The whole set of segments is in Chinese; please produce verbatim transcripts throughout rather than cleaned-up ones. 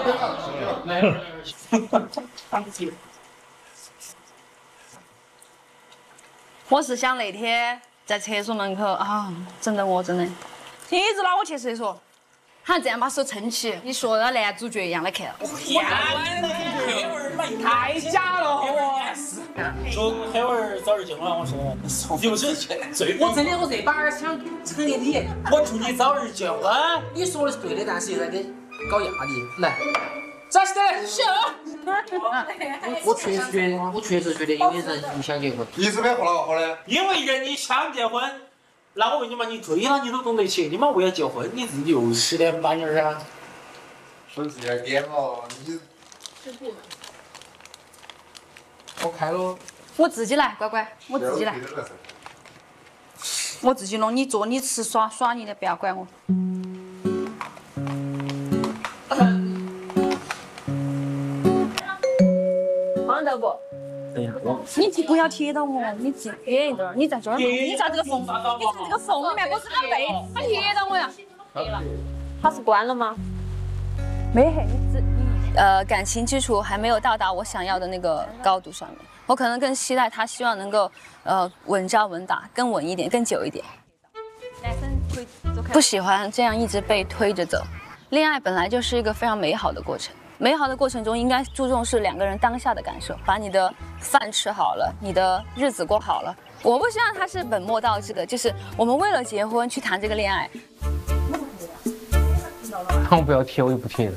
来会儿，当机。 我是想那天在厕所门口啊，整得我真的，一直拉我去厕所，他这样把手撑起，你说那男主角一样的看。 天哪，黑娃儿太假了，我是。说黑娃儿早点进来，我说，有这最，我真的我这把儿想成立你，我祝你早日结婚。你说的是对的，但是又在给搞压力。来，扎起来，行。 我确实觉得，我确实觉得，因为人你想结婚， 一直没活了，好的。 因为人你想结婚，那我问你嘛，你追了你都懂得起，你妈为了结婚，你自己又使点板儿啊。 手机要点了，你。我开了。 我自己来，乖乖，我自己来，我自己弄。你做你吃耍耍你的，不要管我。放到不？ 哎呀，我你不要贴到我，你自己贴一点，你在这儿，你在这个缝，你在这个缝里面，不是他背，他贴到我呀。黑了，他是关了吗？没黑，你自呃感情基础还没有到达我想要的那个高度上面，我可能更期待他希望能够呃稳扎稳打，更稳一点，更久一点。男生会不喜欢这样一直被推着走，恋爱本来就是一个非常美好的过程。美好的过程中，应该注重是两个人当下的感受，把你的饭吃好了，你的日子过好了。我不希望他是本末倒置的，就是我们为了结婚去谈这个恋爱。 他们不要贴，我就不贴了。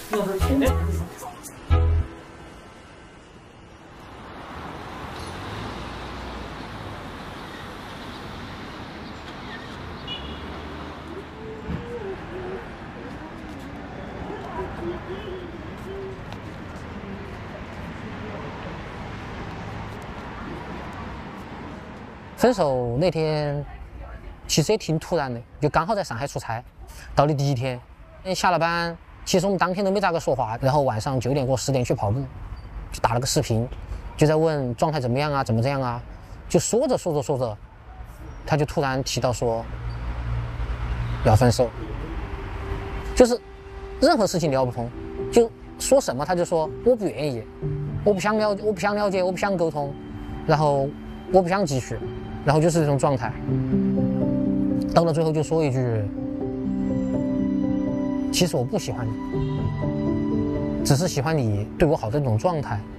分手那天，其实也挺突然的，就刚好在上海出差，到的第一天，下了班，其实我们当天都没咋个说话，然后晚上九点过十点去跑步，就打了个视频，就在问状态怎么样啊，怎么这样啊，就说着说着说着，他就突然提到说要分手，就是任何事情聊不通，就说什么他就说我不愿意，我不想了解，我不想了解，我不想沟通，然后我不想继续。然后就是这种状态，到了最后就说一句：“其实我不喜欢你，只是喜欢你对我好的那种状态。”